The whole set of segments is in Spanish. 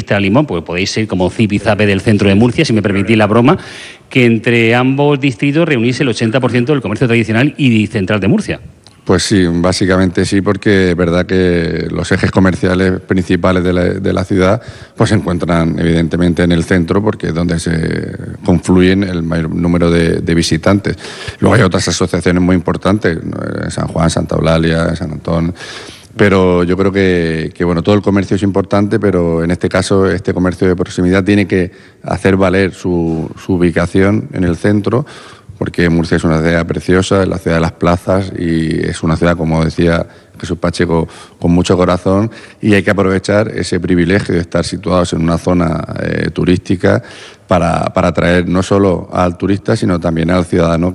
Estela Limón, pues podéis ser como zipizape del centro de Murcia, si me permitís la broma, que entre ambos distritos reunís el 80% del comercio tradicional y central de Murcia. Pues sí, básicamente sí, porque es verdad que los ejes comerciales principales de la ciudad pues se encuentran evidentemente en el centro, porque es donde se confluyen el mayor número de visitantes. Luego hay otras asociaciones muy importantes, San Juan, Santa Eulalia, San Antón, pero yo creo que bueno, todo el comercio es importante, pero en este caso este comercio de proximidad tiene que hacer valer su ubicación en el centro, porque Murcia es una ciudad preciosa, es la ciudad de las plazas y es una ciudad, como decía Jesús Pacheco, con mucho corazón, y hay que aprovechar ese privilegio de estar situados en una zona turística para atraer no solo al turista, sino también al ciudadano,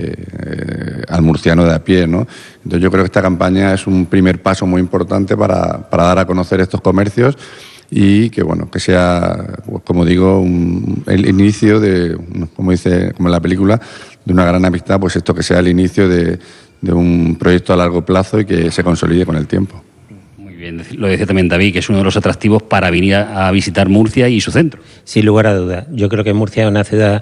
al murciano de a pie, ¿no? Entonces yo creo que esta campaña es un primer paso muy importante para dar a conocer estos comercios y que bueno, que sea, como digo, el inicio de, como en la película, de una gran amistad, pues esto que sea el inicio de un proyecto a largo plazo y que se consolide con el tiempo. Muy bien, lo decía también David, que es uno de los atractivos para venir a visitar Murcia y su centro. Sin lugar a dudas. Yo creo que Murcia es una ciudad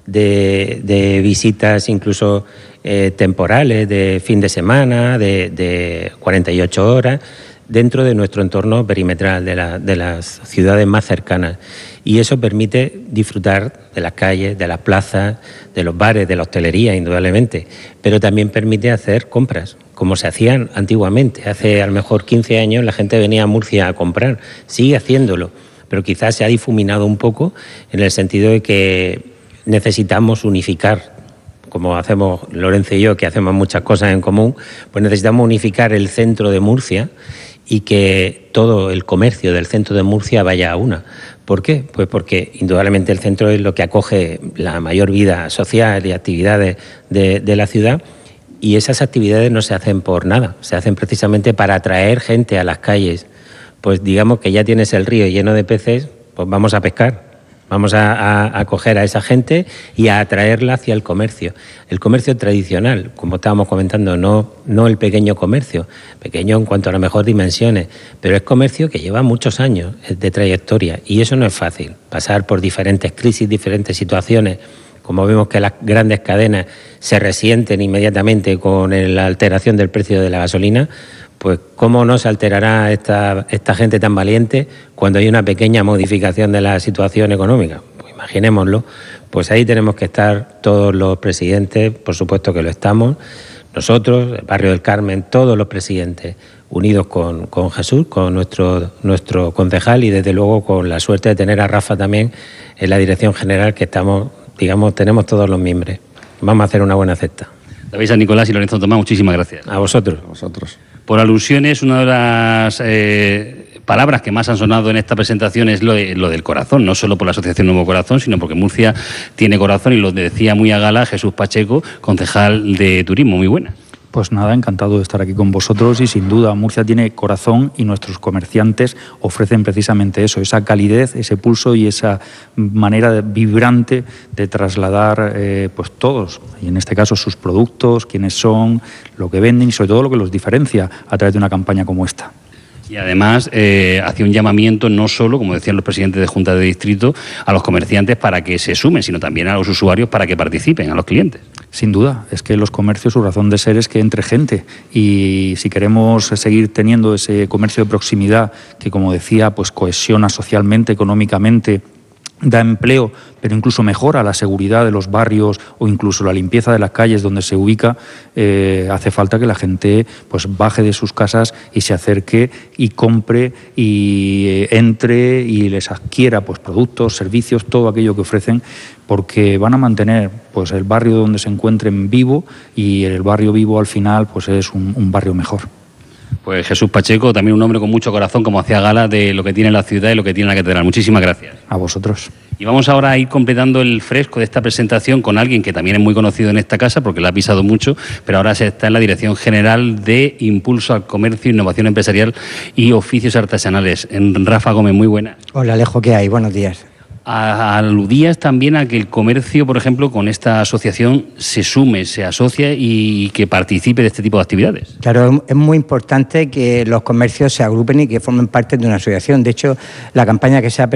de visitas incluso temporales, de fin de semana, de 48 horas, dentro de nuestro entorno perimetral, de las ciudades más cercanas. Y eso permite disfrutar de las calles, de las plazas, de los bares, de la hostelería, indudablemente, pero también permite hacer compras, como se hacían antiguamente. Hace a lo mejor 15 años la gente venía a Murcia a comprar, sigue haciéndolo, pero quizás se ha difuminado un poco en el sentido de que necesitamos unificar, como hacemos Lorenzo y yo, que hacemos muchas cosas en común, pues necesitamos unificar el centro de Murcia y que todo el comercio del centro de Murcia vaya a una. ¿Por qué? Pues porque indudablemente el centro es lo que acoge la mayor vida social y actividades de la ciudad, y esas actividades no se hacen por nada, se hacen precisamente para atraer gente a las calles. Pues digamos que ya tienes el río lleno de peces, pues vamos a pescar. Vamos a acoger a esa gente y a atraerla hacia el comercio tradicional, como estábamos comentando, no el pequeño comercio, pequeño en cuanto a las mejores dimensiones, pero es comercio que lleva muchos años de trayectoria, y eso no es fácil, pasar por diferentes crisis, diferentes situaciones. Como vemos que las grandes cadenas se resienten inmediatamente con la alteración del precio de la gasolina, pues ¿cómo no se alterará esta gente tan valiente cuando hay una pequeña modificación de la situación económica? Pues imaginémoslo. Pues ahí tenemos que estar todos los presidentes, por supuesto que lo estamos, nosotros, el Barrio del Carmen, todos los presidentes, unidos con Jesús, con nuestro concejal, y desde luego con la suerte de tener a Rafa también en la dirección general, que estamos, digamos, tenemos todos los miembros. Vamos a hacer una buena cesta. David San Nicolás y Lorenzo Tomás, muchísimas gracias. A vosotros. A vosotros. Por alusiones, una de las palabras que más han sonado en esta presentación es lo del corazón, no solo por la Asociación Nuevo Corazón, sino porque Murcia tiene corazón, y lo decía muy a gala Jesús Pacheco, concejal de Turismo. Muy buena. Pues nada, encantado de estar aquí con vosotros, y sin duda Murcia tiene corazón y nuestros comerciantes ofrecen precisamente eso, esa calidez, ese pulso y esa manera vibrante de trasladar pues todos, y en este caso sus productos, quiénes son, lo que venden y sobre todo lo que los diferencia a través de una campaña como esta. Y además hacía un llamamiento no solo, como decían los presidentes de Junta de Distrito, a los comerciantes para que se sumen, sino también a los usuarios para que participen, a los clientes. Sin duda, es que los comercios, su razón de ser es que entre gente, y si queremos seguir teniendo ese comercio de proximidad que, como decía, pues cohesiona socialmente, económicamente, da empleo, pero incluso mejora la seguridad de los barrios o incluso la limpieza de las calles donde se ubica, hace falta que la gente pues baje de sus casas y se acerque y compre y entre y les adquiera pues productos, servicios, todo aquello que ofrecen, porque van a mantener pues el barrio donde se encuentren vivo, y el barrio vivo al final pues es un barrio mejor. Pues Jesús Pacheco, también un hombre con mucho corazón, como hacía gala de lo que tiene la ciudad y lo que tiene la catedral. Muchísimas gracias. A vosotros. Y vamos ahora a ir completando el fresco de esta presentación con alguien que también es muy conocido en esta casa porque la ha pisado mucho, pero ahora se está en la Dirección General de Impulso al Comercio, Innovación Empresarial y Oficios Artesanales. Rafa Gómez, muy buena. Hola Alejo, ¿qué hay? Buenos días. Aludías también a que el comercio, por ejemplo, con esta asociación se sume, se asocie y que participe de este tipo de actividades. Claro, es muy importante que los comercios se agrupen y que formen parte de una asociación. De hecho, la campaña que se ha